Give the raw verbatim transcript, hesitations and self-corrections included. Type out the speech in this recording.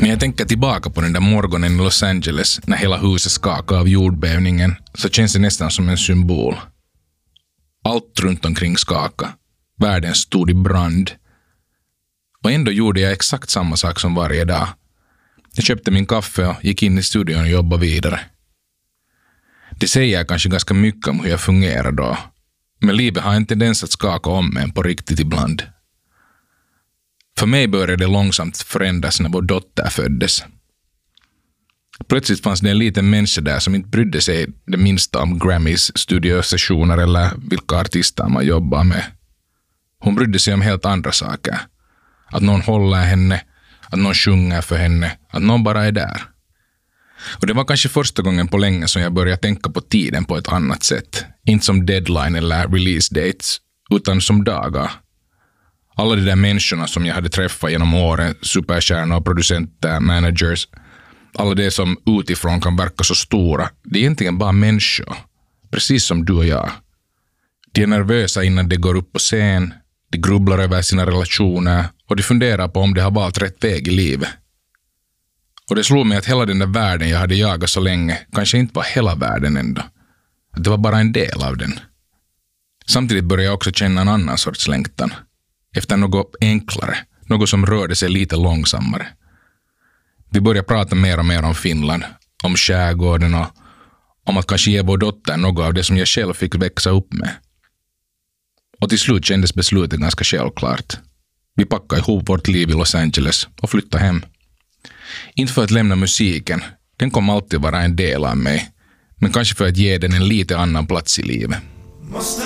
Men jag tänker tillbaka på den där morgonen i Los Angeles när hela huset skakade av jordbävningen, så känns det nästan som en symbol. Allt runt omkring skakade. Världen stod i brand. Och ändå gjorde jag exakt samma sak som varje dag. Jag köpte min kaffe och gick in i studion och jobbade vidare. Det säger kanske ganska mycket om hur jag fungerar då. Men livet har en tendens att skaka om en på riktigt ibland. För mig började det långsamt förändras när vår dotter föddes. Plötsligt fanns det en liten människa där som inte brydde sig det minsta om Grammys studiosessioner eller vilka artister man jobbar med. Hon brydde sig om helt andra saker. Att någon håller henne, att någon sjunger för henne, att någon bara är där. Och det var kanske första gången på länge som jag började tänka på tiden på ett annat sätt. Inte som deadline eller release dates, utan som dagar. Alla de där människorna som jag hade träffat genom åren, superstjärnor, producenter, managers, alla de som utifrån kan verka så stora, det är egentligen bara människor. Precis som du och jag. De är nervösa innan de går upp på scen, de grubblar över sina relationer och de funderar på om de har valt rätt väg i livet. Och det slog mig att hela den där världen jag hade jagat så länge kanske inte var hela världen ändå. Att det var bara en del av den. Samtidigt började jag också känna en annan sorts längtan. Efter något enklare, något som rörde sig lite långsammare. Vi började prata mer och mer om Finland, om skärgården och om att kanske ge vår dotter något av det som jag själv fick växa upp med. Och till slut kändes beslutet ganska självklart. Vi packade ihop vårt liv i Los Angeles och flyttade hem. Inte för att lämna musiken, den kommer alltid vara en del av mig, men kanske för att ge den en lite annan plats i livet. Måste